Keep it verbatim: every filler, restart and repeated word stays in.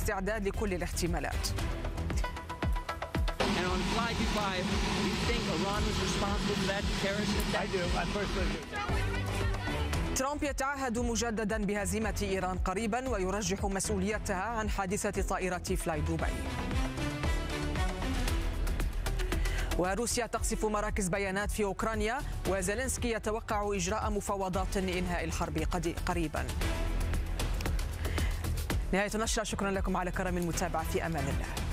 الاستعداد لكل الاحتمالات. ترامب يتعهد مجددا بهزيمة إيران قريبا ويرجح مسؤوليتها عن حادثة طائرة فلاي دبي. وروسيا تقصف مراكز بيانات في أوكرانيا، وزيلينسكي يتوقع إجراء مفاوضات لإنهاء الحرب قريبا. نهاية النشرة، شكرا لكم على كرم المتابعة، في أمان الله.